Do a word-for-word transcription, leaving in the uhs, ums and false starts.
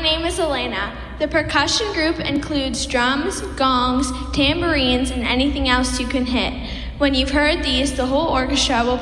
name is Elena. The percussion group includes drums, gongs, tambourines, and anything else you can hit. When you've heard these, the whole orchestra will